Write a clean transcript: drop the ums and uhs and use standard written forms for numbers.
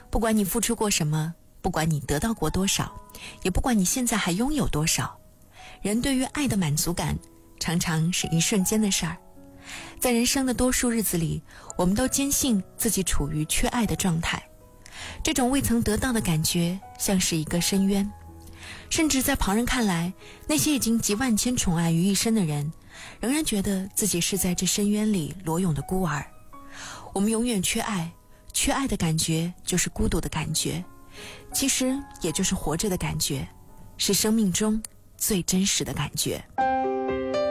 不管你付出过什么，不管你得到过多少，也不管你现在还拥有多少，人对于爱的满足感常常是一瞬间的事儿。在人生的多数日子里，我们都坚信自己处于缺爱的状态，这种未曾得到的感觉像是一个深渊，甚至在旁人看来，那些已经集万千宠爱于一身的人，仍然觉得自己是在这深渊里裸泳的孤儿。我们永远缺爱，缺爱的感觉就是孤独的感觉，其实也就是活着的感觉，是生命中最真实的感觉。